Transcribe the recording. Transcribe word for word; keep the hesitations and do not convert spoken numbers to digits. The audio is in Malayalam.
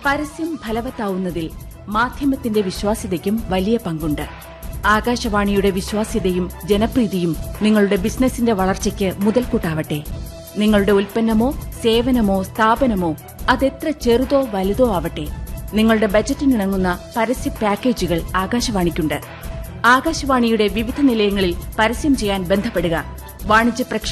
പരസ്യം ഫലവത്താവുന്നതിൽ മാധ്യമത്തിന്റെ വിശ്വാസ്യതയ്ക്കും വലിയ പങ്കുണ്ട്. ആകാശവാണിയുടെ വിശ്വാസ്യതയും ജനപ്രീതിയും നിങ്ങളുടെ ബിസിനസിന്റെ വളർച്ചയ്ക്ക് മുതൽക്കൂട്ടാവട്ടെ. നിങ്ങളുടെ ഉൽപ്പന്നമോ സേവനമോ സ്ഥാപനമോ അതെത്ര ചെറുതോ വലുതോ ആവട്ടെ, നിങ്ങളുടെ ബജറ്റിനിണങ്ങുന്ന പരസ്യ പാക്കേജുകൾ ആകാശവാണിക്കുണ്ട്. ആകാശവാണിയുടെ വിവിധ നിലയങ്ങളിൽ പരസ്യം ചെയ്യാൻ ബന്ധപ്പെടുക. വാണിജ്യ പ്രക്ഷേപണം